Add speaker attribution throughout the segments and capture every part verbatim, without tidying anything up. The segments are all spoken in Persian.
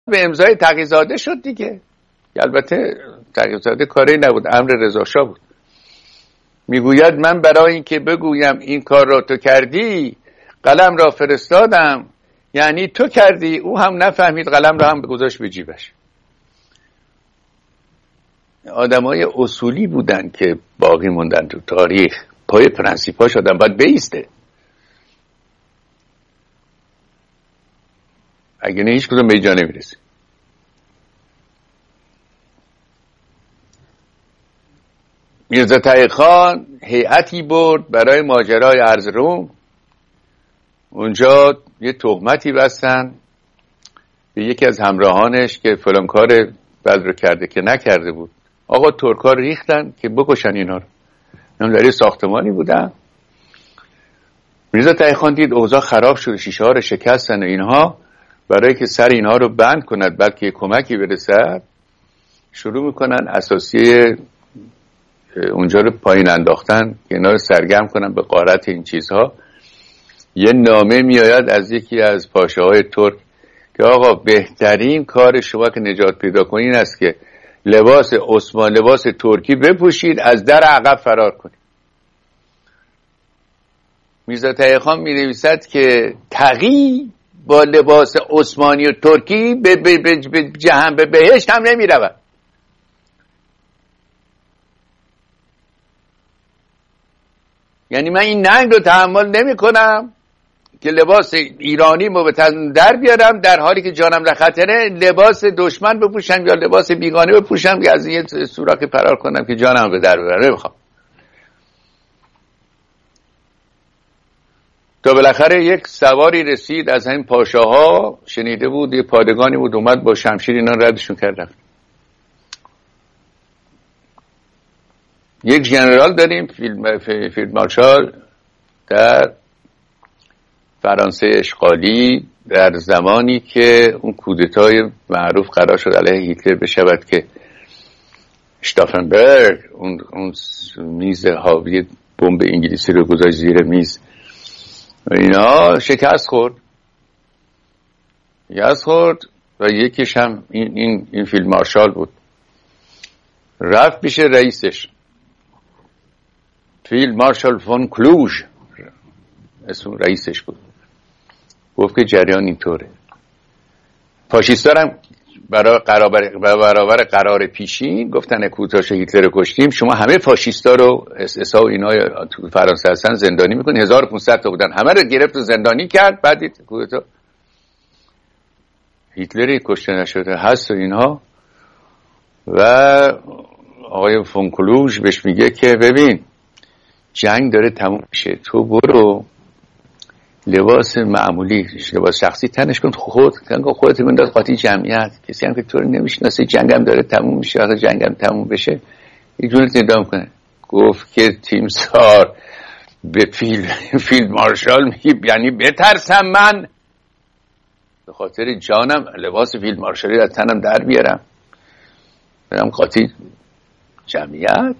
Speaker 1: به امضای تقی‌زاده شد دیگه. البته تقی‌زاده کاری نبود، امر رضاشاه بود. میگوید من برای اینکه بگویم این کار را تو کردی قلم را فرستادم، یعنی تو کردی. او هم نفهمید، قلم را هم گذاشت به جیبش. آدمای اصولی بودن که باقی موندن تو تاریخ. پای پرنسیپاش آدم باید بیسته، اگه نه هیچ کدوم به جا نمیرسه. میرزا تقی خان هیئتی برد برای ماجرای ارزروم. اونجا یه تهمتی بستن به یکی از همراهانش که فلان کار بد رو کرده که نکرده بود. آقا ترکا ریختن که بکشن اینا رو. اینا در یه ساختمانی بودن. میرزا تقی خان دید اوضاع خراب شده، شیشه ها رو شکستن و اینها. برای که سر اینها رو بند کند بلکه کمکی برسد، شروع میکنن اساسیه اونجا رو پایین انداختن که اینا رو سرگرم کنن به غارت این چیزها. یه نامه میآید از یکی از پاشاهای ترک که آقا بهترین کار شما که نجات پیدا کنین است که لباس عثمان، لباس ترکی بپوشید، از در عقب فرار کنید. میرزا تقی خان می نویسد که تقی با لباس عثمانی و ترکی به, به, به, به جهنم به بهشت هم نمی رود. یعنی من این ننگ رو تحمل نمی کنم که لباس ایرانی مو به تن در بیارم در حالی که جانم در خطره، لباس دشمن بپوشم یا لباس بیگانه بپوشم که از یه سوراخی فرار کنم که جانم به در ببرم. نمیخوام. تا بالاخره یک سواری رسید از همین پاشاها، شنیده بود یه پادگانی بود، اومد با شمشیر اینا ردشون کرد رفت. یک ژنرال داریم فیلد فیلد مارشال در فرانسه اشغالی، در زمانی که اون کودتای معروف قرار شد علیه هیتلر بشود که شتافنبرگ اون اون میز حاوی بمب انگلیسی رو گذاشت زیر میز، اینا شکست خورد شکست خورد و یکیش هم این این این فیلد مارشال بود. رفت پیش رئیسش، فیلد مارشال فون کلوژ اسم رئیسش بود. گفت که جریان اینطوره، فاشیستا هم برای قرار برابر قرار پیشین گفتن کوتاش هیتلر رو کشتیم، شما همه فاشیستا رو اس اس ها و اینا تو فرانسه هستن زندانی میکنید. هزار و پانصد تا بودن، همه رو گرفت و زندانی کرد. بعد دید کوتا هیتلری کشته نشده هست و اینها. و آقای فون کلوژ بهش میگه که ببین جنگ داره تموم میشه، تو برو لباس معمولی، لباس شخصی تنش کن، خود خودت بنداز قاطی جمعیت، کسی هم که تو رو نمیشناسه، جنگ هم داره تموم میشه، آخه جنگ هم تموم بشه یه جونت ندام کنه. گفت که تیمسار به فیلد فیلد مارشال میگی یعنی بترسم من به خاطر جانم لباس فیلد مارشالی از تنم در بیارم برم قاطی جمعیت؟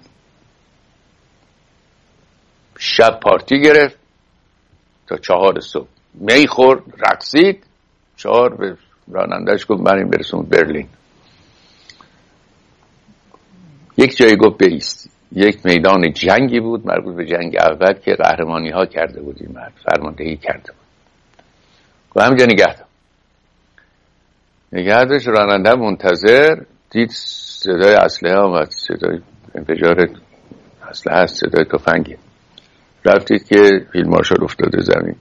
Speaker 1: شب پارتی گرفت تا چهار صبح، می خورد، رقصید. چهار به رانندهش گفت بریم برسون برلین. یک جایی گفت بایست. یک میدان جنگی بود مربوط به جنگ اول که قهرمانی ها کرده بود، این مرد فرماندهی کرده بود. و همینجا نگه داشت نگه داشت راننده منتظر. دید صدای اسلحه آمد، صدای انفجار اسلحه هست، صدای تفنگی. رفتید که فیلد مارشال افتاده زمین،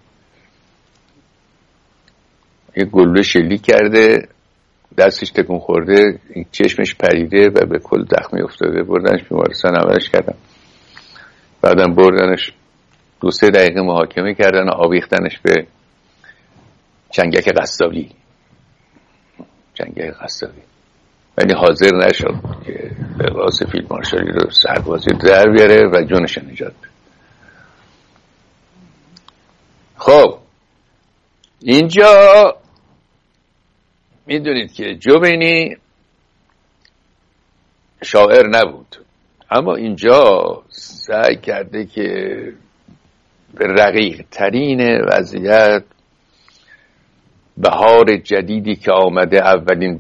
Speaker 1: یک گلوله شلیک کرده، دستش تکون خورده، چشمش پریده و به کل زخمی افتاده. بردنش بیمارستان، عملش کردن. بعدم بردنش دو سه دقیقه محاکمه کردن و آویختنش به چنگک قصابی چنگک قصابی ولی حاضر نشد که لباس فیلد مارشالی رو سربازی در بیاره و جونش نجات بده. خب اینجا میدونید که جوبینی شاعر نبود، اما اینجا سعی کرده که به رقیق ترین وضعیت، بهار جدیدی که آمده، اولین